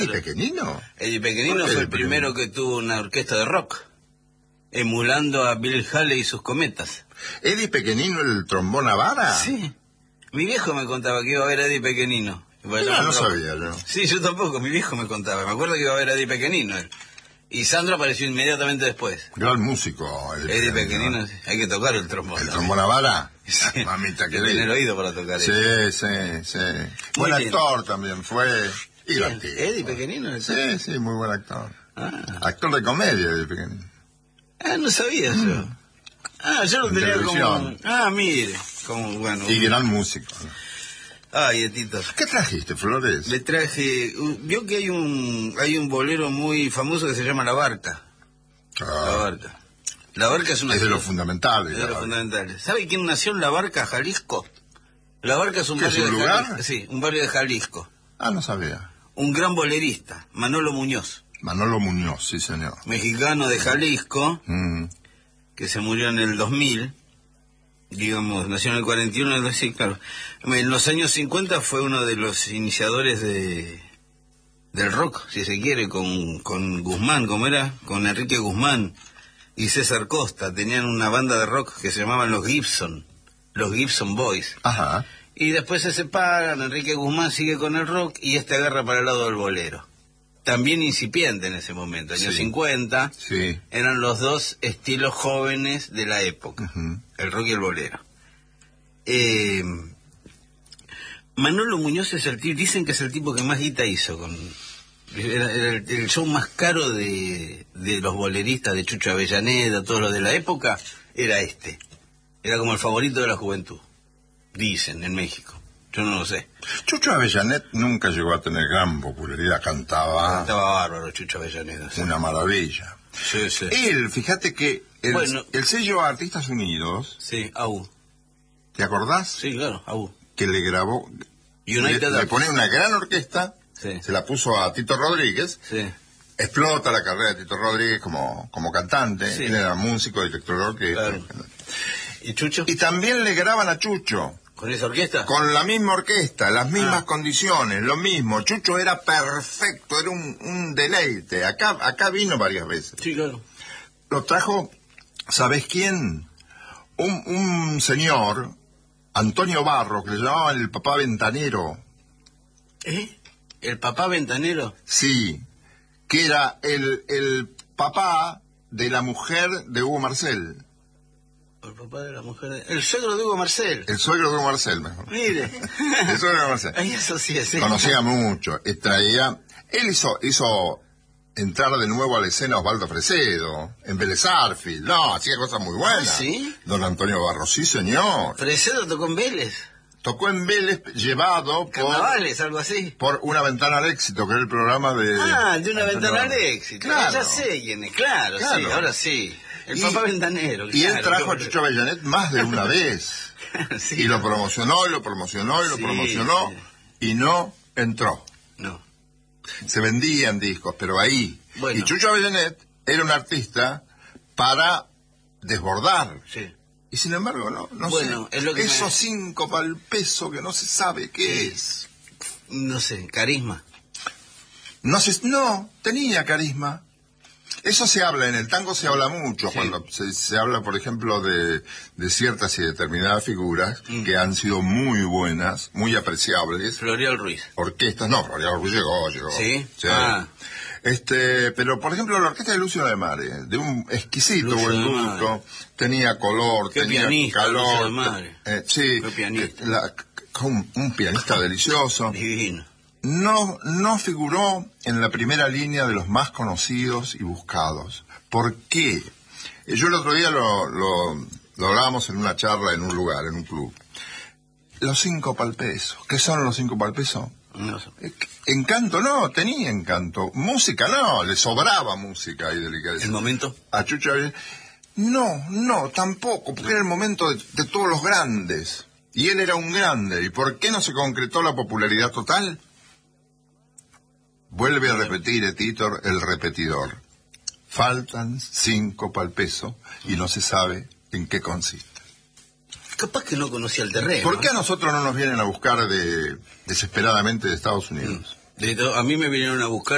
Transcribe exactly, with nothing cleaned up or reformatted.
¿Eddie Pequenino? Eddie Pequenino fue el primero que tuvo una orquesta de rock, emulando a Bill Haley y sus Cometas. ¿Eddie Pequenino el trombón a vara? Sí. Mi viejo me contaba que iba a ver a Eddie Pequenino. No, no sabía, ¿no? Sí, yo tampoco, mi viejo me contaba. Me acuerdo que iba a ver a Eddie Pequenino. Él. Y Sandro apareció inmediatamente después. Gran músico. Eddie, Eddie Pequenino, Pequenino, hay que tocar el trombón. ¿El también. trombón a vara? Sí. Mamita querida. Tiene el oído para tocar. Sí, él. sí, sí. Buen actor también fue. Y ¿Quién? ¿Eddie Pequenino? Sí, sí, muy buen actor. Ah. Actor de comedia, Eddie Pequenino. Ah, no sabía mm. yo. Ah, yo lo en tenía televisión. como... Ah, mire. Como, bueno. Y gran músico, ¿no? Ay, Etito. ¿Qué trajiste, Flores? Le traje... Vio que hay un hay un bolero muy famoso que se llama La Barca. Ah. La Barca. La Barca es una... Es de los fundamentales. Es de los fundamentales. ¿Sabe quién nació en La Barca, Jalisco? La Barca es un ¿Qué barrio es un de lugar? Jalisco. Sí, un barrio de Jalisco. Ah, no sabía. Un gran bolerista, Manolo Muñoz. Manolo Muñoz, sí, señor. Mexicano de Jalisco, mm. que se murió en el dos mil. Digamos, nació en el cuarenta y uno, sí, claro. En los años cincuenta fue uno de los iniciadores de del rock, si se quiere, con, con Guzmán, ¿cómo era? Con Enrique Guzmán y César Costa. Tenían una banda de rock que se llamaban los Gibson, los Gibson Boys. Ajá. Y después se separan, Enrique Guzmán sigue con el rock y este agarra para el lado del bolero. También incipiente en ese momento, años sí. cincuenta, sí. eran los dos estilos jóvenes de la época, uh-huh. el rock y el bolero. Eh, Manolo Muñoz es el tipo, dicen que es el tipo que más guita hizo, con era, era el, el show más caro de, de los boleristas, de Chucho Avellaneda, todos los de la época, era este. Era como el favorito de la juventud, dicen, en México. Yo no lo sé. Chucho Avellanet nunca llegó a tener gran popularidad, cantaba... Cantaba bárbaro Chucho Avellaneda. Sí. Una maravilla. Sí, sí. Él, fíjate que el, bueno, el sello Artistas Unidos... Sí, A U. ¿Te acordás? Sí, claro, A U. Que le grabó... United le, le pone una gran orquesta, sí. se la puso a Tito Rodríguez, sí. explota la carrera de Tito Rodríguez como, como cantante, sí. Él era músico, director de orquesta. Claro. ¿Y Chucho? Y también le graban a Chucho. ¿Con esa orquesta? Con la misma orquesta, las mismas ah. condiciones, lo mismo. Chucho era perfecto, era un, un deleite. Acá, acá vino varias veces. Sí, claro. Lo trajo, ¿sabés quién? Un, un señor, Antonio Barro, que le llamaban el papá ventanero. ¿Eh? ¿El papá ventanero? Sí, que era el, el papá de la mujer de Hugo Marcel. El papá de la mujer... El suegro de Hugo Marcel. El suegro de Hugo Marcel, mejor. Mire. El suegro de Hugo Marcel. Ay, eso sí es. ¿eh? Conocía mucho. Y traía... Él hizo, hizo entrar de nuevo a la escena Osvaldo Fresedo, en Vélez Sarsfield. No, hacía cosas muy buenas. ¿Ah, sí? Don Antonio Barro, sí, señor. Fresedo tocó en Vélez. Tocó en Vélez, llevado por... Carnavales, algo así. Por Una Ventana al Éxito, que era el programa de... Ah, de Una Ventana al Éxito. Claro. Ya sé quién es, claro, claro. sí, ahora sí. El y, papá ventanero. Y claro, él trajo yo... a Chucho Avellanet más de una vez. sí, y lo promocionó, y lo promocionó, y lo sí, promocionó, sí. y no entró. No. Se vendían discos, pero ahí. Bueno. Y Chucho Avellanet era un artista para desbordar. Sí. Y sin embargo, no, no bueno, sé. Es lo que Esos me... cinco para el peso que no se sabe qué sí. es. No sé, carisma. No sé, no, tenía carisma. Eso se habla, en el tango se habla mucho, sí. cuando se, se habla, por ejemplo, de, de ciertas y determinadas figuras mm. que han sido muy buenas, muy apreciables. Florial Ruiz. Orquestas, no, Florial Ruiz llegó, llegó. ¿Sí? sí. Ah. Este, pero por ejemplo la orquesta de Lucio de Mare, de un exquisito buen gusto, tenía color, Qué tenía pianista, calor. Lucio de Mare. Eh, sí, Qué pianista. La, un, un pianista delicioso. Divino. No, no figuró en la primera línea de los más conocidos y buscados. ¿Por qué? Yo el otro día lo, lo, lo hablábamos en una charla en un lugar, en un club. Los cinco pal peso. ¿Qué son los cinco pal peso? No sé. Encanto no, tenía encanto. Música no, le sobraba música y delicadeza. ¿El momento? A Chucho no, no, tampoco, porque era el momento de, de todos los grandes. Y él era un grande. ¿Y por qué no se concretó la popularidad total? Vuelve a repetir, Etitor, el repetidor. Faltan cinco pal peso y no se sabe en qué consiste. Capaz que no conocía el terreno. ¿Por qué a nosotros no nos vienen a buscar de, desesperadamente de Estados Unidos? De, a mí me vinieron a buscar